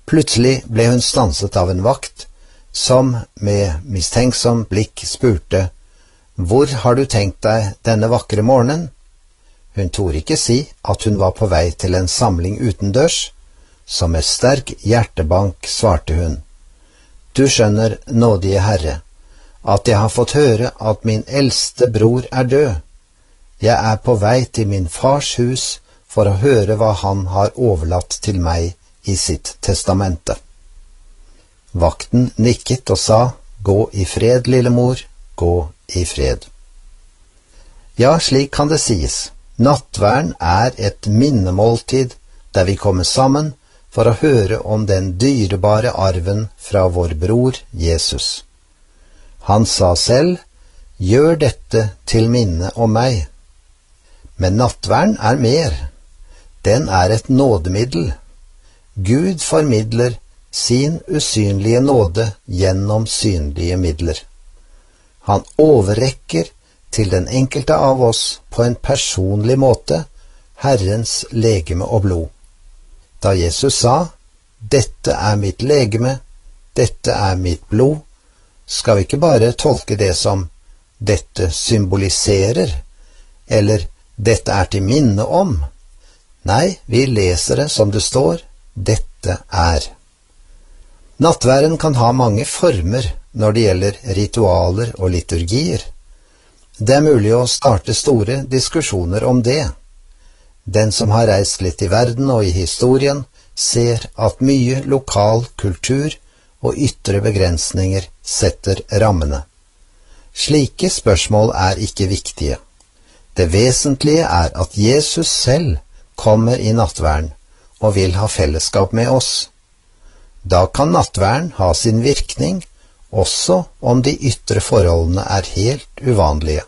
Plutselig ble hun stanset av en vakt, som med mistenksom blikk spurte: «Hvor har du tenkt deg denne vakre morgenen?» Hun torde ikke si at hun var på vei til en samling utendørs, så med sterk hjertebank svarte hun: «Du skjønner, nådige Herre, at jeg har fått høre at min eldste bror er død. Jeg er på vei til min fars hus for å høre hva han har overlatt til meg i sitt testamente.» Vakten nikket og sa: «Gå i fred, lille mor, gå i fred.» Ja, slik kan det sies. Nattverden er et minnemåltid der vi kommer sammen for å høre om den dyrebare arven fra vår bror Jesus. Han sa selv: «Gjør dette til minne om meg.» Men nattverden er mer. Den er et nådemiddel. Gud formidler sin usynlige nåde gjennom synlige midler. Han overrekker til den enkelte av oss på en personlig måte Herrens legeme og blod. Da Jesus sa: «Dette er mitt legeme, dette er mitt blod», skal vi ikke bare tolke det som «dette symboliserer» eller «dette er til minne om». Nei, vi leser det som det står: «Dette er». Nattverden kan ha mange former når det gjelder ritualer og liturgier. Det er mulig å starte store diskusjoner om det. Den som har reist litt i verden og i historien, ser at mye lokal kultur og ytre begrensninger setter rammene. Slike spørsmål er ikke viktige. Det vesentlige er at Jesus selv kommer i nattverden og vil ha fellesskap med oss. Da kan nattverden ha sin virkning, også om de ytre forholdene er helt uvanlige.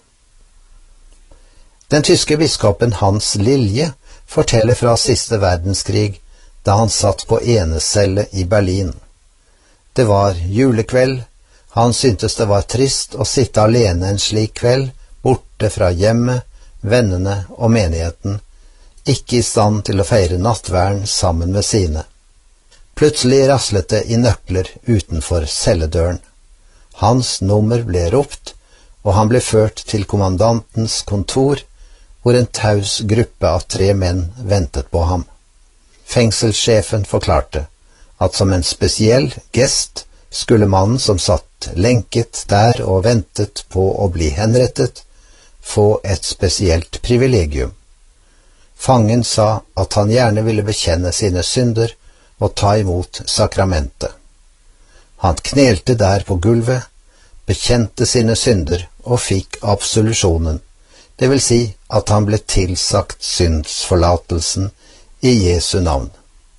Den tyske biskopen Hans Lilje forteller fra siste verdenskrig, da han satt på enecelle i Berlin. Det var julekveld. Han syntes det var trist å sitte alene en slik kveld, borte fra hjemmet, vennene og menigheten, ikke i stand til å feire nattverden sammen med sine. Plutselig raslet det i nøkler utenfor celledøren. Hans nummer ble ropt, og han ble ført til kommandantens kontor, hvor en taus gruppe av 3 menn ventet på ham. Fengselssjefen forklarte at som en spesiell gest skulle mannen som satt lenket der og ventet på å bli henrettet, få et spesielt privilegium. Fangen sa at han gjerne ville bekjenne sine synder og ta imot sakramentet. Han knelte der på gulvet, bekjente sine synder og fikk absolusjonen, det vil si at han ble tilsagt syndsforlatelsen i Jesu navn.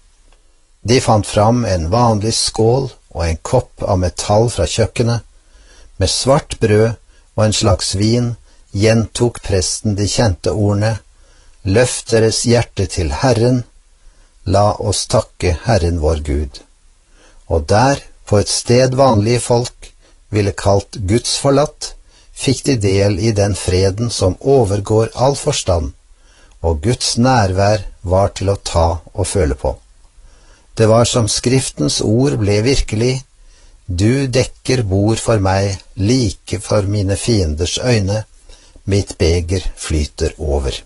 De fant fram en vanlig skål og en kopp av metall fra kjøkkenet. Med svart brød og en slags vin gjentok presten de kjente ordene: «Løft deres hjerte til Herren, la oss takke Herren vår Gud.» Og der, på et sted vanlige folk ville kalt gudsforlatt, fikk de del i den freden som overgår all forstand, og Guds nærvær var til å ta og føle på. Det var som Skriftens ord ble virkelig: «Du dekker bord for meg, like for mine fienders øyne, mitt beger flyter over.»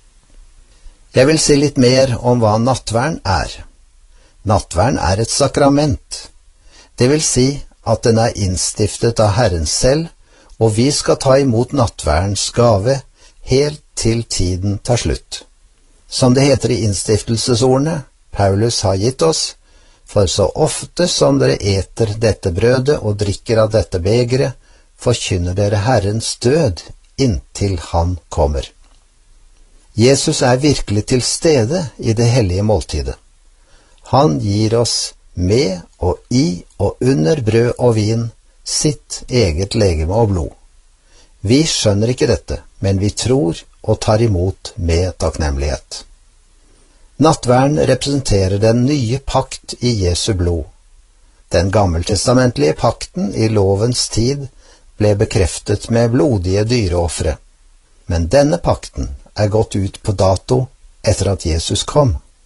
Jeg vil si litt mer om hva nattverden er. Nattverden er et sakrament. Det vil si at den er innstiftet av Herren selv, og vi skal ta imot nattverdens gave helt til tiden tar slutt. Som det heter i innstiftelsesordene Paulus har gitt oss: «For så ofte som dere eter dette brødet og drikker av dette begeret, forkynner dere Herrens død inntil han kommer.» Jesus er virkelig til stede i det hellige måltidet. Han gir oss med og i og under brød og vin sitt eget legeme og blod. Vi skjønner ikke dette, men vi tror og tar imot med takknemlighet. Nattverden representerer den nye pakt i Jesu blod. Den gammeltestamentlige pakten i lovens tid ble bekreftet med blodige dyreofre, men denne pakten er gått ut på dato etter at Jesus kom.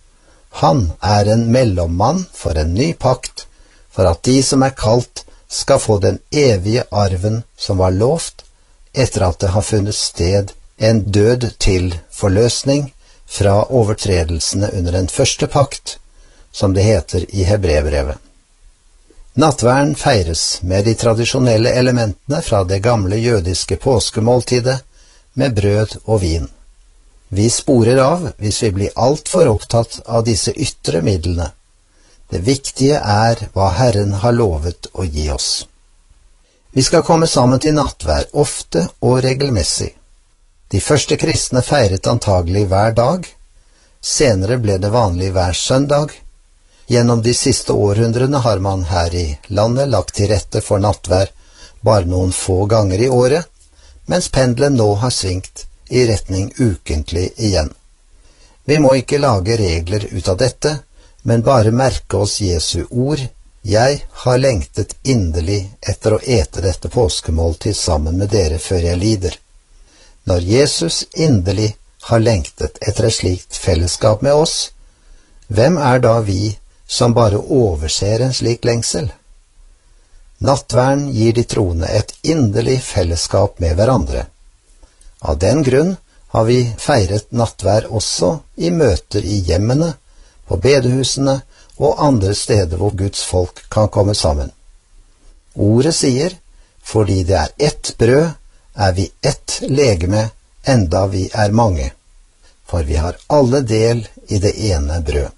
Han er en mellommann for en ny pakt, for at de som er kalt skal få den evige arven som var lovt, etter at det har funnet sted en død til forløsning fra overtredelsene under den første pakt, som det heter i Hebreerbrevet. Nattverden feires med de tradisjonelle elementene fra det gamle jødiske påskemåltidet, med brød og vin. Vi sporer av hvis vi blir alt for opptatt av disse ytre midlene. Det viktige er hva Herren har lovet å gi oss. Vi skal komme sammen til nattvær ofte og regelmessig. De første kristne feiret antagelig hver dag. Senere ble det vanlig hver søndag. Gjennom de siste århundrene har man her i landet lagt til rette for nattvær bare noen få ganger i året, mens pendelen nå har svingt i retning ukentlig igjen. Vi må ikke lage regler ut av dette, men bare merke oss Jesu ord: Jeg har lengtet inderlig etter å ete dette påskemåltid sammen med dere før jeg lider. Når Jesus inderlig har lengtet etter et slikt fellesskap med oss, hvem er da vi som bare overser en slik lengsel? Nattverden gir de troende et inderlig fellesskap med hverandre. Av den grunn har vi feiret nattvær også i møter i hjemmene, på bedehusene og andre steder hvor Guds folk kan komme sammen. Ordet sier: fordi det er ett brød, er vi ett legeme, enda vi er mange. For vi har alle del i det ene brød.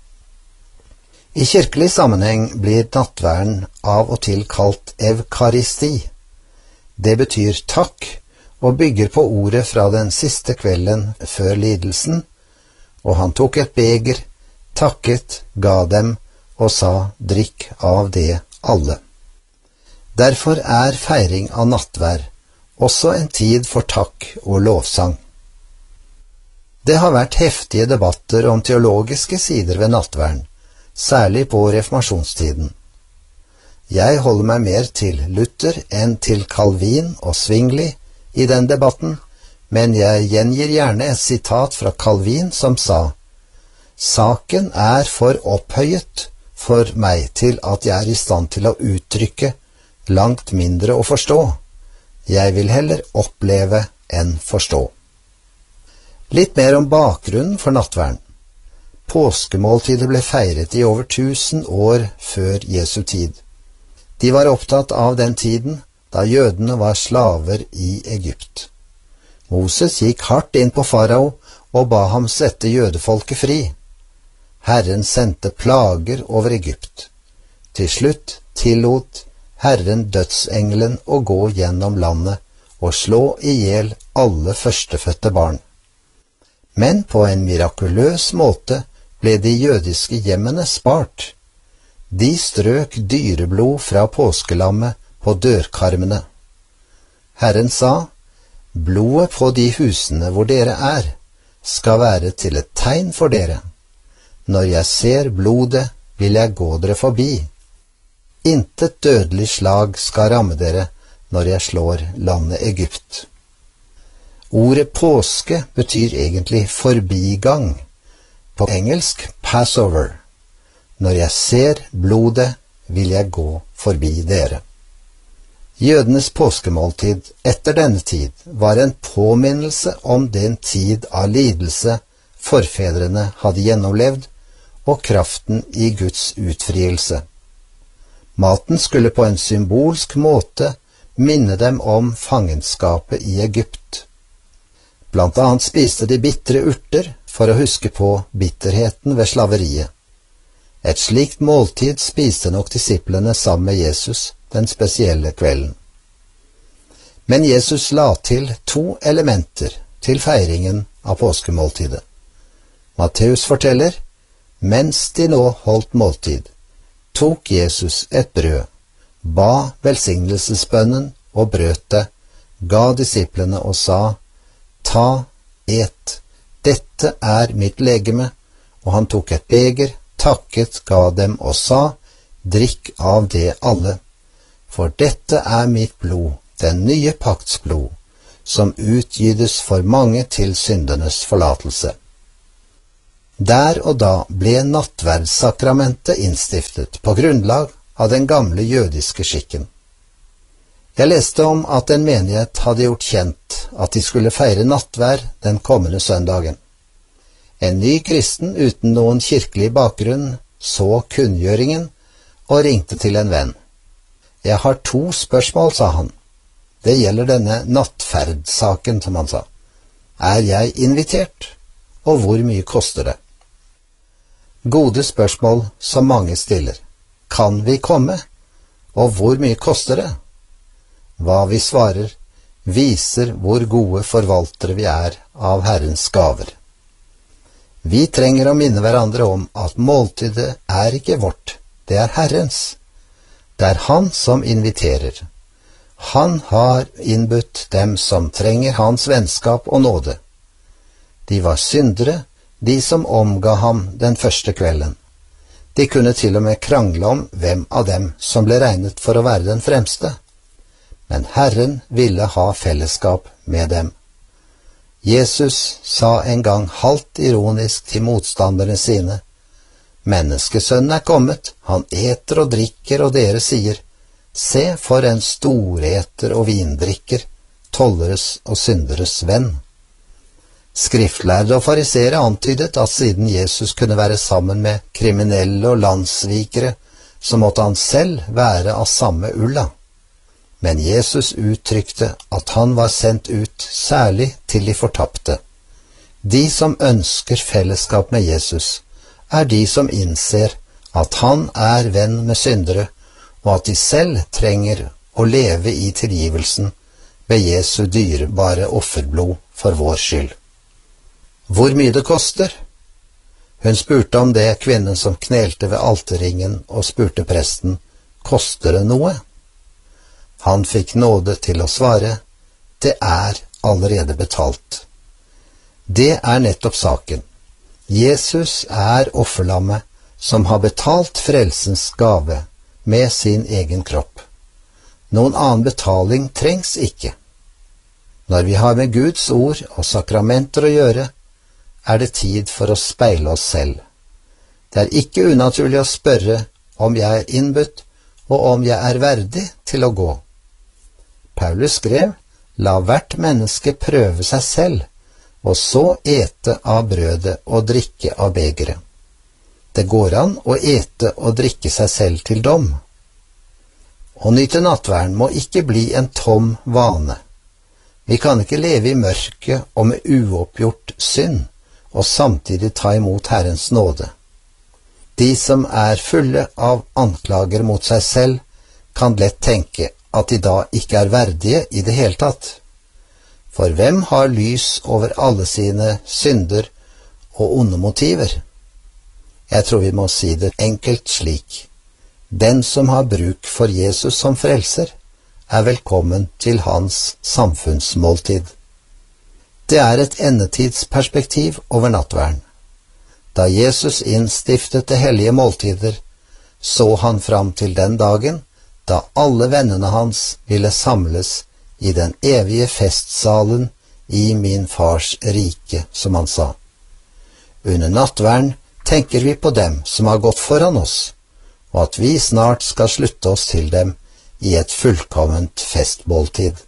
I kirkelig sammenheng blir nattverden av og til kalt evkaristi. Det betyr takk, og bygger på ordet fra den siste kvelden før lidelsen: og han tok et beger, takket, ga dem, og sa: drikk av det alle. Derfor er feiring av nattvær også en tid for takk og lovsang. Det har vært heftige debatter om teologiske sider ved nattverden, særlig på reformasjonstiden. Jeg holder meg mer til Luther enn til Calvin og Zwingli i den debatten, men jeg gjengir gjerne et sitat fra Calvin som sa: saken er for opphøyet for meg til at jeg er i stand til å uttrykke, langt mindre å forstå. Jeg vil heller oppleve enn forstå. Litt mer om bakgrunnen for nattverden. Påskemåltidet ble feiret i over 1000 år før Jesu tid. De var opptatt av den tiden da jødene var slaver i Egypt. Moses gikk hardt inn på farao og ba ham sette jødefolket fri. Herren sendte plager over Egypt. Til slutt tillot Herren dødsengelen å gå gjennom landet og slå i hjel alle førstefødte barn. Men på en mirakuløs måte ble de jødiske hjemmene spart. De strøk dyreblod fra påskelammet på dørkarmene. Herren sa: blodet på de husene hvor dere er, skal være til et tegn for dere. Når jeg ser blodet, vil jeg gå dere forbi. Intet dødelig slag skal ramme dere når jeg slår landet Egypt. Ordet påske betyr egentlig forbigang. På engelsk Passover. Når jeg ser blodet, vil jeg gå forbi dere. Jødenes påskemåltid etter denne tid var en påminnelse om den tid av lidelse forfedrene hadde gjennomlevd, og kraften i Guds utfrielse. Maten skulle på en symbolsk måte minne dem om fangenskapet i Egypt. Blant annet spiste de bitre urter for å huske på bitterheten ved slaveriet. Et slikt måltid spiste nok disiplene sammen med Jesus den spesielle kvelden. Men Jesus la til 2 elementer til feiringen av påskemåltidet. Matteus forteller: mens de nå holdt måltid, tok Jesus et brød, ba velsignelsesbønnen og brøt det, ga disiplene og sa: ta, et, dette er mitt legeme, og han tok et beger, takket, ga dem og sa: drikk av det alle, for dette er mitt blod, den nye pakts blod, som utgytes for mange til syndenes forlatelse. Der og da ble nattverdssakramentet innstiftet på grunnlag av den gamle jødiske skikken. Jeg leste om at en menighet hadde gjort kjent at de skulle feire nattvær den kommende søndagen. En ny kristen uten noen kirkelig bakgrunn så kunngjøringen og ringte til en venn. Jeg har 2 spørsmål, sa han. Det gjelder denne nattferdsaken, som han sa. Er jeg invitert, og hvor mye koster det? Gode spørsmål som mange stiller. Kan vi komme, og hvor mye koster det? Hva vi svarer, viser hvor gode forvaltere vi er av Herrens gaver. Vi trenger å minne hverandre om at måltidet er ikke vårt, det er Herrens. Det er Han som inviterer. Han har innbudt dem som trenger hans vennskap og nåde. De var syndere, de som omga ham den første kvelden. De kunne til og med krangle om hvem av dem som ble regnet for å være den fremste. Men Herren ville ha fellesskap med dem. Jesus sa en gang halvt ironisk til motstanderne sine, «Menneskesønnen er kommet, han eter og drikker, og dere sier, se for en storeter og vindrikker, tolleres og synderes venn.» Skriftlærde og farisere antydet at siden Jesus kunne være sammen med kriminelle og landssvikere, så måtte han selv være av samme ulla. Men Jesus uttrykte at han var sendt ut særlig til de fortapte. De som ønsker fellesskap med Jesus, er de som innser at han er venn med syndere, og at de selv trenger å leve i tilgivelsen ved Jesu dyrebare offerblod for vår skyld. Hvor mye det koster? Hun spurte om det, kvinnen som knelte ved alterringen, og spurte presten, koster det noe? Han fikk nåde til å svare, det er allerede betalt. Det er nettopp saken. Jesus er offerlammet som har betalt frelsens gave med sin egen kropp. Noen annen betaling trengs ikke. Når vi har med Guds ord og sakramenter å gjøre, er det tid for å speile oss selv. Det er ikke unaturlig å spørre om jeg er innbudt, og om jeg er verdig til å gå. Paulus skrev, la hvert menneske prøve seg selv, og så ete av brødet og drikke av begeret. Det går an å ete og drikke seg selv til dom. Å nyte nattverden må ikke bli en tom vane. Vi kan ikke leve i mørket og med uoppgjort synd, og samtidig ta imot Herrens nåde. De som er fulle av anklager mot seg selv, kan lett tenke at de da ikke er verdige i det hele tatt. For hvem har lys over alle sine synder og onde motiver? Jeg tror vi må si det enkelt slik. Den som har bruk for Jesus som frelser, er velkommen til hans samfunnsmåltid. Det er et endetidsperspektiv over nattverden. Da Jesus innstiftet det hellige måltider, så han fram til den dagen da alle vennene hans ville samles i den evige festsalen i min fars rike, som han sa. Under nattverden tenker vi på dem som har gått foran oss, og at vi snart skal slutte oss til dem i et fullkomment festmåltid.